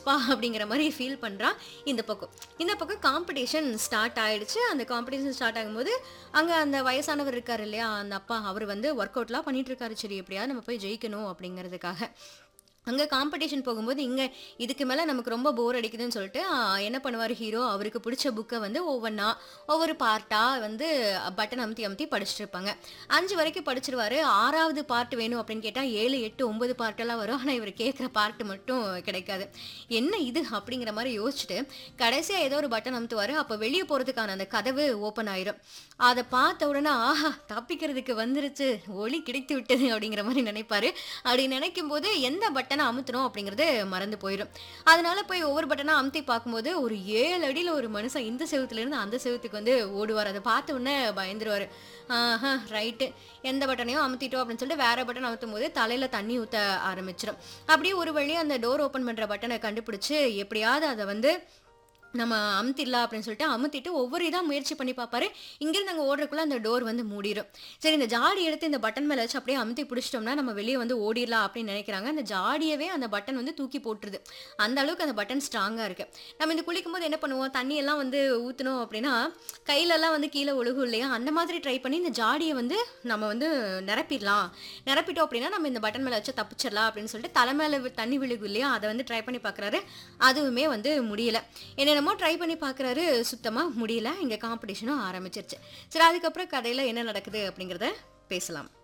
முடிஞ்சிருச்சுப்பா அப்படிங்கிற மாதிரி ஃபீல் பண்ணுறான் இந்த பக்கம் காம்படிஷன் ஸ்டார்ட் ஆயிடுச்சு. அந்த காம்படிஷன் ஸ்டார்ட் ஆகும்போது அங்கே அந்த வயசானவர் இருக்கார் இல்லையா, அந்த அப்பா அவர் வந்து ஒர்க் அவுட்லாம் பண்ணிட்டு இருக்காரு. சரி எப்படியாவது நம்ம போய் ஜெயிக்கணும் அப்படிங்கிறதுக்காக அங்க காம்படிஷன் போகும்போது, இதுக்கு மேல நமக்கு ரொம்ப போர் அடிக்குதுன்னு சொல்லிட்டு, என்ன பண்ணுவாரு ஹீரோ, அவருக்கு பிடிச்ச புக்க வந்து ஒவ்வொரு பார்ட்டா வந்து பட்டன் அமுத்தி அமுத்தி படிச்சுட்டு இருப்பாங்க. 5 வரைக்கும் படிச்சுருவாரு. 6வது பார்ட் வேணும் அப்படின்னு கேட்டா 7, 8, 9 பார்ட்டெல்லாம் வரும். ஆனா இவரு கேட்குற பார்ட் மட்டும் கிடைக்காது. என்ன இது அப்படிங்கிற மாரி யோசிச்சுட்டு, கடைசியா ஏதோ ஒரு பட்டன் அமுத்துவாரு. அப்ப வெளிய போறதுக்கான அந்த கதவு ஓப்பன் ஆயிரும். அத பார்த்த உடனே, ஆஹா! தப்பிக்கிறதுக்கு வந்துருச்சு. ஒளி கிடைத்து விட்டது அப்படிங்கிற மாரி நினைப்பாரு. அப்படி நினைக்கும்போது எந்த பட்டன அமுத்தணும் அப்படிங்கிறது மறந்து போயிரும். அதனால போய் ஒவ்வொரு பட்டனா அமுத்தி பார்க்கும்போது, ஒரு 7 அடியில ஒரு மனுஷன் இந்த செவுத்துலேருந்து அந்த செவுத்துக்கு வந்து ஓடுவாரு. அத பார்த்த உடனே பயந்துருவாரு. ஆஹா! ரைட்டு. எந்த பட்டனையும் அமுத்திட்டோம் அப்படின்னு சொல்லிட்டு வேற பட்டன் அமுத்தும்போது தலையில தண்ணி ஊத்த ஆரம்பிச்சுரும். அப்படியே ஒரு வழியா அந்த டோர் ஓப்பன் பண்ற பட்டன கண்டுபிடிச்சு, எப்படியாவது அத வந்து நம்ம அமுத்திடலாம் அப்படின்னு சொல்லிட்டு அமுத்திட்டு ஒவ்வொரு இதா முயற்சி பண்ணி பார்ப்பாரு. இங்கிருந்து அங்க ஓடுறதுக்குள்ள அந்த டோர் வந்து மூடிரும். சரி இந்த ஜாடி எடுத்து இந்த பட்டன் மேல வச்சு அப்படியே அமுத்தி பிடிச்சிட்டோம்னா நம்ம வெளிய வந்து ஓடிரலாம் அப்படின்னு நினைக்கிறாங்க. அந்த ஜாடியவே அந்த பட்டன் வந்து தூக்கி போட்டுருது. அந்த அளவுக்கு அந்த பட்டன் ஸ்ட்ராங்கா இருக்கு. நம்ம இந்த குளிக்கும்போது என்ன பண்ணுவோம், தண்ணி எல்லாம் வந்து ஊத்துனோம் அப்படின்னா, கையிலலாம் வந்து கீழ ஒழுகும் இல்லையா? அந்த மாதிரி ட்ரை பண்ணி இந்த ஜாடிய வந்து நம்ம வந்து நிரப்பிடலாம். நிரப்பிட்டோம் அப்படின்னா, நம்ம இந்த பட்டன் மேல வச்சு தப்பிச்சிடலாம் அப்படின்னு சொல்லிட்டு தலை மேல தண்ணி விழுகும் இல்லையா? அத வந்து ட்ரை பண்ணி பார்க்குறாரு. அதுவுமே வந்து முடியல. என்னென்னமோ ட்ரை பண்ணி பார்க்குறாரு. சுத்தமா முடியல. இங்க காம்படிஷனும் ஆரம்பிச்சிருச்சு. சரி அதுக்கப்புறம் கதையில என்ன நடக்குது அப்படிங்கிறத பேசலாம்.